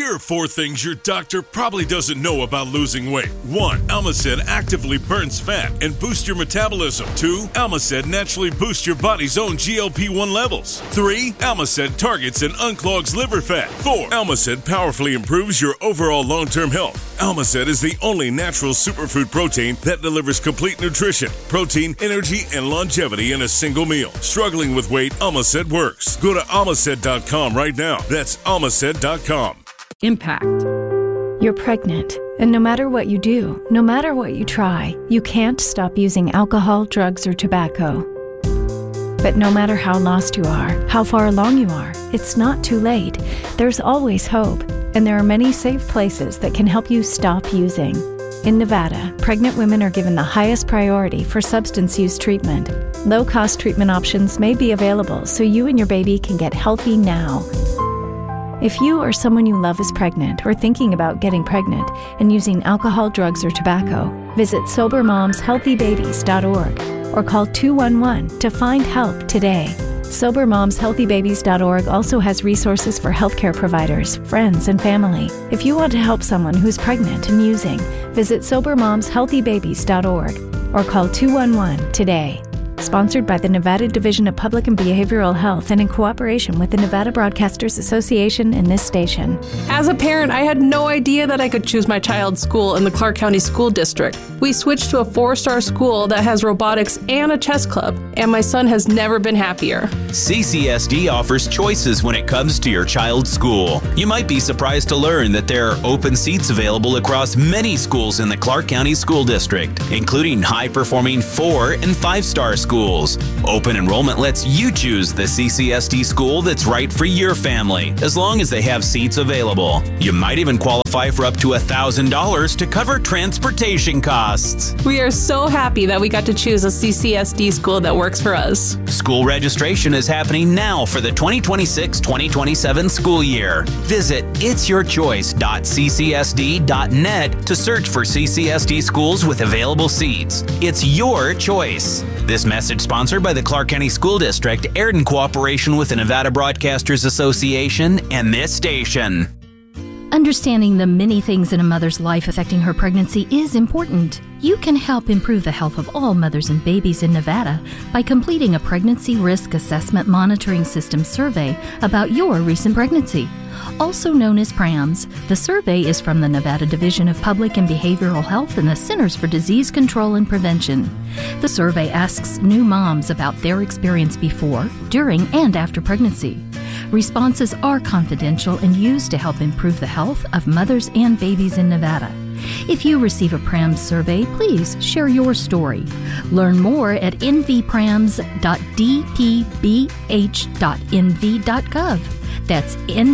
Here are 4 things your doctor probably doesn't know about losing weight. 1. Almacet actively burns fat and boosts your metabolism. 2. Almacet naturally boosts your body's own GLP-1 levels. 3. Almacet targets and unclogs liver fat. 4. Almacet powerfully improves your overall long-term health. Almacet is the only natural superfood protein that delivers complete nutrition, protein, energy, and longevity in a single meal. Struggling with weight, Almacet works. Go to almacet.com right now. That's almacet.com. Impact. You're pregnant, and no matter what you do, no matter what you try, you can't stop using alcohol, drugs, or tobacco. But no matter how lost you are, how far along you are, it's not too late. There's always hope, and there are many safe places that can help you stop using. In Nevada, pregnant women are given the highest priority for substance use treatment. Low-cost treatment options may be available so you and your baby can get healthy now. If you or someone you love is pregnant or thinking about getting pregnant and using alcohol, drugs, or tobacco, visit SoberMomsHealthyBabies.org or call 211 to find help today. SoberMomsHealthyBabies.org also has resources for healthcare providers, friends, and family. If you want to help someone who's pregnant and using, visit SoberMomsHealthyBabies.org or call 211 today. Sponsored by the Nevada Division of Public and Behavioral Health and in cooperation with the Nevada Broadcasters Association and this station. As a parent, I had no idea that I could choose my child's school in the Clark County School District. We switched to a 4-star school that has robotics and a chess club, and my son has never been happier. CCSD offers choices when it comes to your child's school. You might be surprised to learn that there are open seats available across many schools in the Clark County School District, including high-performing 4- and 5-star schools. Open enrollment lets you choose the CCSD school that's right for your family, as long as they have seats available. You might even qualify for up to $1,000 to cover transportation costs. We are so happy that we got to choose a CCSD school that works for us. School registration is happening now for the 2026-2027 school year. Visit itsyourchoice.ccsd.net to search for CCSD schools with available seats. It's your choice. This message sponsored by the Clark County School District, aired in cooperation with the Nevada Broadcasters Association and this station. Understanding the many things in a mother's life affecting her pregnancy is important. You can help improve the health of all mothers and babies in Nevada by completing a Pregnancy Risk Assessment Monitoring System survey about your recent pregnancy. Also known as PRAMS, the survey is from the Nevada Division of Public and Behavioral Health and the Centers for Disease Control and Prevention. The survey asks new moms about their experience before, during, and after pregnancy. Responses are confidential and used to help improve the health of mothers and babies in Nevada. If you receive a PRAMS survey, please share your story. Learn more at nvprams.dpbh.nv.gov. That's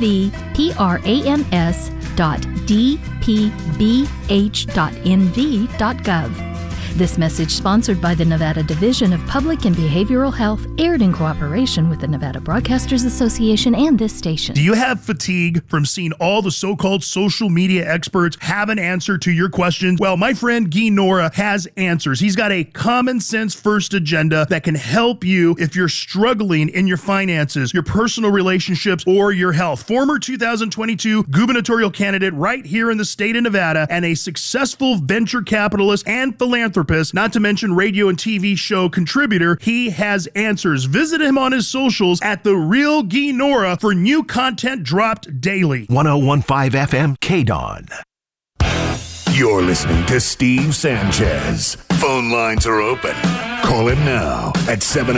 nvprams.dpbh.nv.gov. This message sponsored by the Nevada Division of Public and Behavioral Health, aired in cooperation with the Nevada Broadcasters Association and this station. Do you have fatigue from seeing all the so-called social media experts have an answer to your questions? Well, my friend Guy Nora has answers. He's got a common sense first agenda that can help you if you're struggling in your finances, your personal relationships, or your health. Former 2022 gubernatorial candidate right here in the state of Nevada and a successful venture capitalist and philanthropist, not to mention radio and TV show contributor, he has answers. Visit him on his socials at The Real Guy Nora for new content dropped daily. 101.5 FM KDON. You're listening to Steve Sanchez. Phone lines are open. Call him now at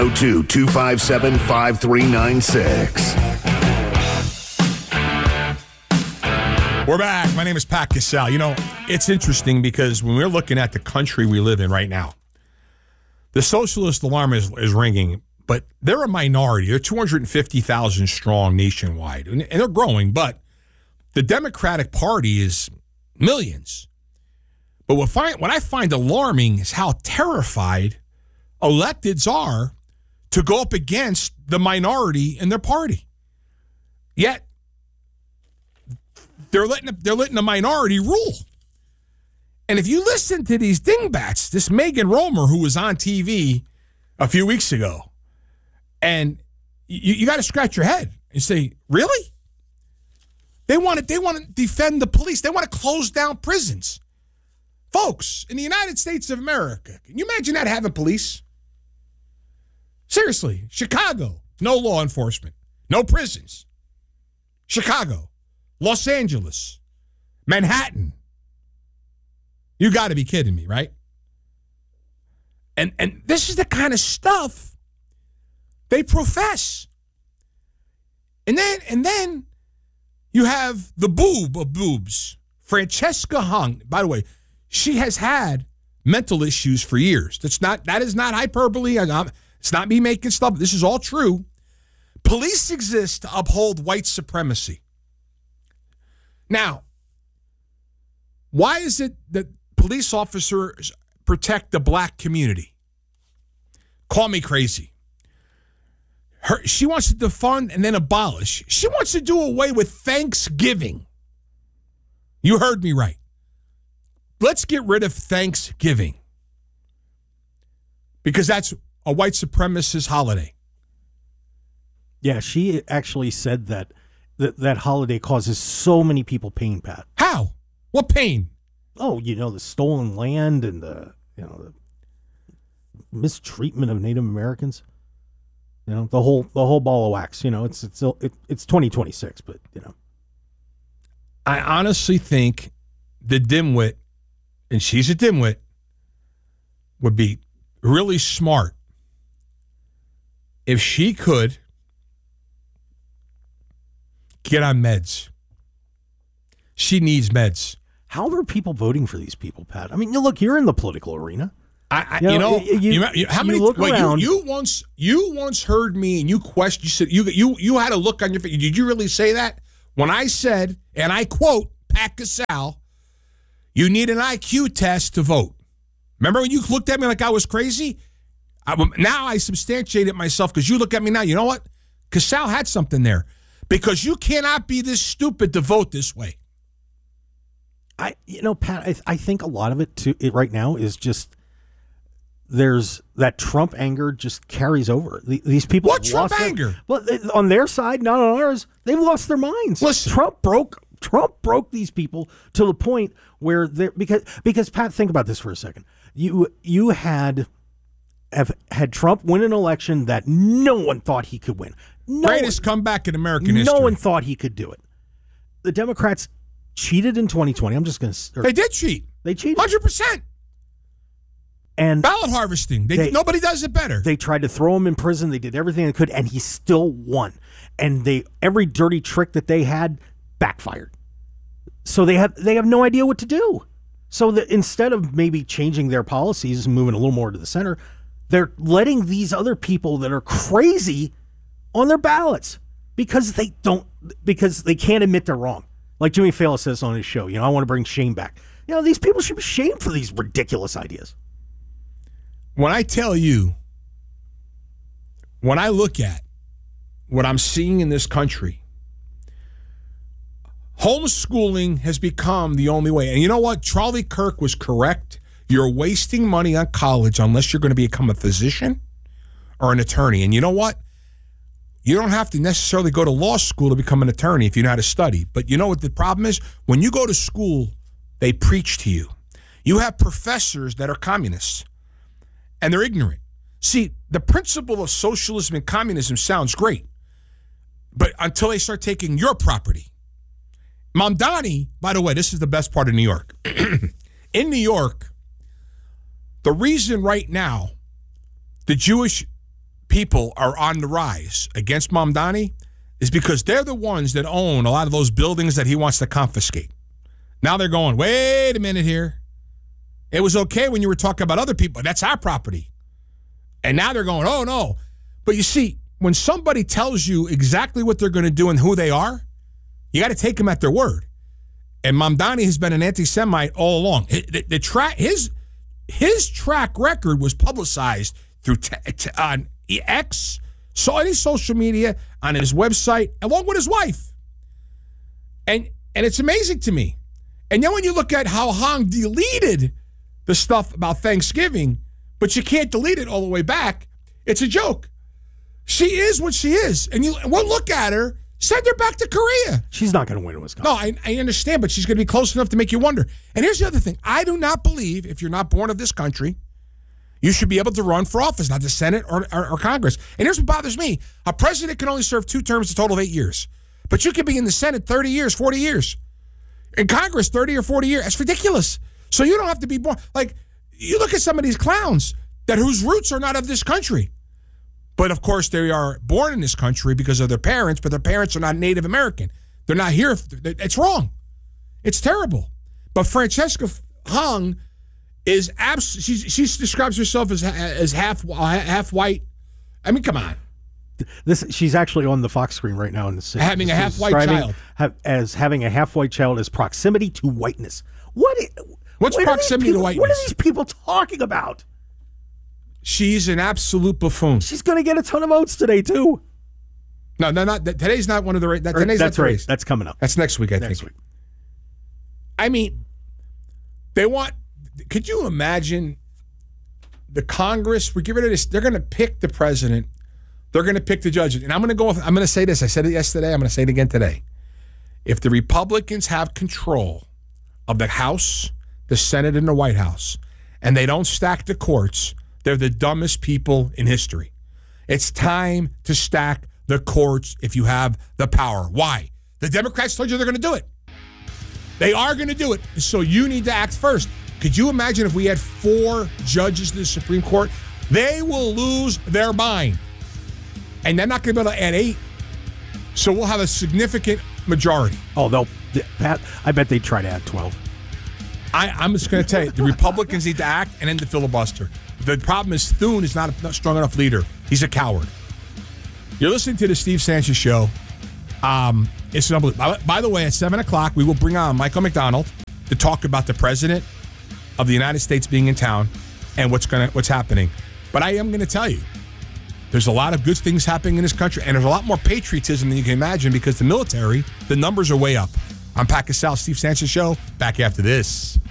702-257-5396. We're back. My name is Pat Cassell. You know, it's interesting because when we're looking at the country we live in right now, the socialist alarm is ringing, but they're a minority. They're 250,000 strong nationwide, and they're growing, but the Democratic Party is millions. But what I find alarming is how terrified electeds are to go up against the minority in their party. Yet, they're letting the minority rule. And if you listen to these dingbats, this Megan Romer who was on TV a few weeks ago, and you got to scratch your head and say, really? They want to defend the police. They want to close down prisons. Folks, in the United States of America, can you imagine that having police? Seriously, Chicago, no law enforcement, no prisons. Chicago, Los Angeles, Manhattan. You got to be kidding me, right? And this is the kind of stuff they profess. And then you have the boob of boobs, Francesca Hung. By the way, she has had mental issues for years. That is not hyperbole. It's not me making stuff. This is all true. Police exist to uphold white supremacy. Now, why is it that police officers protect the black community? Call me crazy. She wants to defund and then abolish. She wants to do away with Thanksgiving. You heard me right. Let's get rid of Thanksgiving because that's a white supremacist holiday. Yeah, she actually said that holiday causes so many people pain, Pat. How? What pain? Oh, the stolen land and the mistreatment of Native Americans. The whole ball of wax. It's 2026, but I honestly think the dimwit, and she's a dimwit, would be really smart if she could get on meds. She needs meds. How are people voting for these people, Pat? I mean, look, you're in the political arena. How many? Look around. You once heard me, and you questioned. You said you had a look on your face. Did you really say that? When I said, and I quote Pat Casale, you need an IQ test to vote. Remember when you looked at me like I was crazy? Now I substantiate it myself because you look at me now. You know what? Casale had something there because you cannot be this stupid to vote this way. Pat, I think a lot of it right now is just there's that Trump anger just carries over. These people. What Trump anger? Well, on their side, not on ours. They've lost their minds. Listen, Trump broke these people to the point where they're because Pat, think about this for a second. You had Trump win an election that no one thought he could win. Greatest comeback in American history. No one thought he could do it. The Democrats cheated in 2020. I'm just going to. They did cheat. They cheated 100%. And ballot harvesting. Nobody does it better. They tried to throw him in prison. They did everything they could, and he still won. And every dirty trick that they had backfired. So they have no idea what to do. So that instead of maybe changing their policies and moving a little more to the center, they're letting these other people that are crazy on their ballots because they can't admit they're wrong. Like Jimmy Fallon says on his show, I want to bring shame back. These people should be shamed for these ridiculous ideas. When I tell you, when I look at what I'm seeing in this country, homeschooling has become the only way. And you know what? Charlie Kirk was correct. You're wasting money on college unless you're going to become a physician or an attorney. And you know what? You don't have to necessarily go to law school to become an attorney if you know how to study. But you know what the problem is? When you go to school, they preach to you. You have professors that are communists, and they're ignorant. See, the principle of socialism and communism sounds great, but until they start taking your property. Mamdani, by the way, this is the best part of New York. In New York, the reason right now the Jewish people are on the rise against Mamdani is because they're the ones that own a lot of those buildings that he wants to confiscate. Now they're going, wait a minute here. It was okay when you were talking about other people. That's our property. And now they're going, oh, no. But you see, when somebody tells you exactly what they're going to do and who they are, you got to take them at their word. And Mamdani has been an anti-Semite all along. His track record was publicized through on X, any social media, on his website, along with his wife. And it's amazing to me. And then when you look at how Hong deleted the stuff about Thanksgiving, but you can't delete it all the way back, it's a joke. She is what she is. And we'll look at her Send her back to Korea. She's not going to win in Wisconsin. No, I understand, but she's going to be close enough to make you wonder. And here's the other thing. I do not believe if you're not born of this country, you should be able to run for office, not the Senate or Congress. And here's what bothers me. A president can only serve 2 terms, a total of 8 years. But you could be in the Senate 30 years, 40 years. In Congress, 30 or 40 years. That's ridiculous. So you don't have to be born. Like, you look at some of these clowns whose roots are not of this country. But, of course, they are born in this country because of their parents, but their parents are not Native American. They're not here. It's wrong. It's terrible. But Francesca Hung is she describes herself as half white. I mean, come on. She's actually on the Fox screen right now in the city. Having a half white child. As having a half white child is proximity to whiteness. What's proximity to whiteness? What are these people talking about? She's an absolute buffoon. She's going to get a ton of votes today too. No, not today's not one of the. That's right. That's coming up. That's next week. I think. I mean, they want. Could you imagine the Congress? We get rid of this. They're going to pick the president. They're going to pick the judges. And I'm going to say this. I said it yesterday. I'm going to say it again today. If the Republicans have control of the House, the Senate, and the White House, and they don't stack the courts, they're the dumbest people in history. It's time to stack the courts if you have the power. Why? The Democrats told you they're going to do it. They are going to do it. So you need to act first. Could you imagine if we had 4 judges to the Supreme Court? They will lose their mind. And they're not going to be able to add 8. So we'll have a significant majority. Oh, I bet they'd try to add 12. I'm just going to tell you, the Republicans need to act and end the filibuster. The problem is Thune is not a strong enough leader. He's a coward. You're listening to the Steve Sanchez Show. It's unbelievable. By the way, at 7 o'clock, we will bring on Michael McDonald to talk about the president of the United States being in town and what's happening. But I am going to tell you, there's a lot of good things happening in this country, and there's a lot more patriotism than you can imagine because the military, the numbers are way up. I'm Pat Cassell, Steve Sanchez Show. Back after this.